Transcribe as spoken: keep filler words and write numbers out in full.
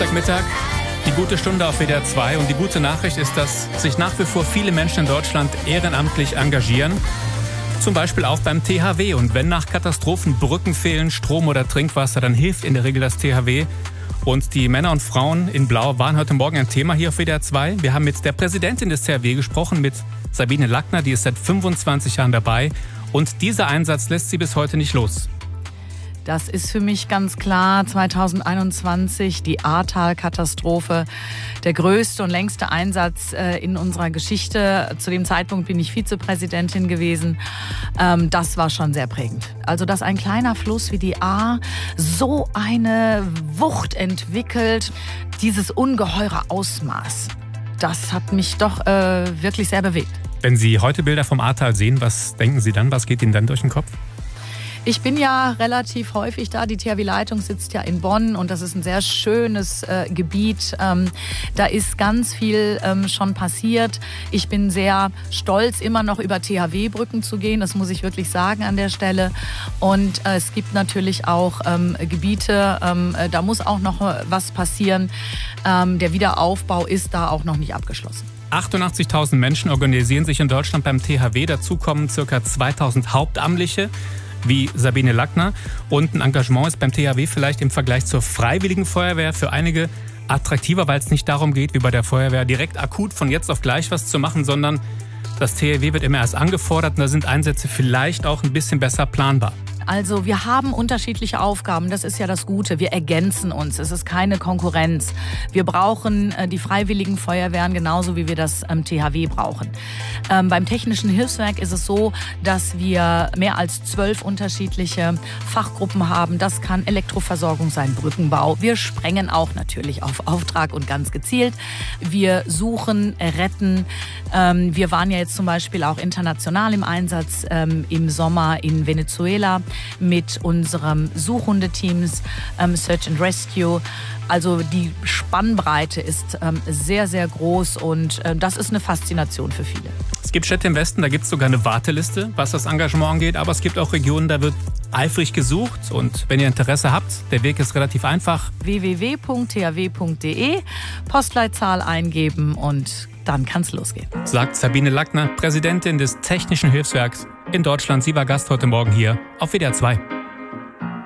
Dienstagmittag, die gute Stunde auf W D R zwei. Und die gute Nachricht ist, dass sich nach wie vor viele Menschen in Deutschland ehrenamtlich engagieren. Zum Beispiel auch beim T H W. Und wenn nach Katastrophen Brücken fehlen, Strom oder Trinkwasser, dann hilft in der Regel das T H W. Und die Männer und Frauen in Blau waren heute Morgen ein Thema hier auf W D R zwei. Wir haben mit der Präsidentin des T H W gesprochen, mit Sabine Lackner, die ist seit fünfundzwanzig Jahren dabei. Und dieser Einsatz lässt sie bis heute nicht los. Das ist für mich ganz klar. zweitausendeinundzwanzig, die Ahrtal-Katastrophe, der größte und längste Einsatz äh, in unserer Geschichte. Zu dem Zeitpunkt bin ich Vizepräsidentin gewesen. Ähm, das war schon sehr prägend. Also, dass ein kleiner Fluss wie die Ahr so eine Wucht entwickelt, dieses ungeheure Ausmaß, das hat mich doch äh, wirklich sehr bewegt. Wenn Sie heute Bilder vom Ahrtal sehen, was denken Sie dann? Was geht Ihnen dann durch den Kopf? Ich bin ja relativ häufig da. Die T H W-Leitung sitzt ja in Bonn und das ist ein sehr schönes äh, Gebiet. Ähm, da ist ganz viel ähm, schon passiert. Ich bin sehr stolz, immer noch über T H W-Brücken zu gehen. Das muss ich wirklich sagen an der Stelle. Und äh, es gibt natürlich auch ähm, Gebiete, ähm, da muss auch noch was passieren. Ähm, der Wiederaufbau ist da auch noch nicht abgeschlossen. achtundachtzigtausend Menschen organisieren sich in Deutschland beim T H W. Dazu kommen ca. zweitausend Hauptamtliche, wie Sabine Lackner. Und ein Engagement ist beim T H W vielleicht im Vergleich zur Freiwilligen Feuerwehr für einige attraktiver, weil es nicht darum geht, wie bei der Feuerwehr, direkt akut von jetzt auf gleich was zu machen, sondern das T H W wird immer erst angefordert und da sind Einsätze vielleicht auch ein bisschen besser planbar. Also wir haben unterschiedliche Aufgaben, das ist ja das Gute. Wir ergänzen uns, es ist keine Konkurrenz. Wir brauchen äh, die Freiwilligen Feuerwehren genauso, wie wir das ähm, T H W brauchen. Ähm, beim Technischen Hilfswerk ist es so, dass wir mehr als zwölf unterschiedliche Fachgruppen haben. Das kann Elektroversorgung sein, Brückenbau. Wir sprengen auch natürlich auf Auftrag und ganz gezielt. Wir suchen, retten. Ähm, wir waren ja jetzt zum Beispiel auch international im Einsatz ähm, im Sommer in Venezuela mit unserem Suchhundeteams ähm, Search and Rescue. Also die Spannbreite ist ähm, sehr, sehr groß und äh, das ist eine Faszination für viele. Es gibt Städte im Westen, da gibt es sogar eine Warteliste, was das Engagement angeht. Aber es gibt auch Regionen, da wird eifrig gesucht. Und wenn ihr Interesse habt, der Weg ist relativ einfach. w w w punkt t h w punkt d e, Postleitzahl eingeben und dann kann es losgehen. Sagt Sabine Lackner, Präsidentin des Technischen Hilfswerks in Deutschland. Sie war Gast heute Morgen hier auf W D R zwei.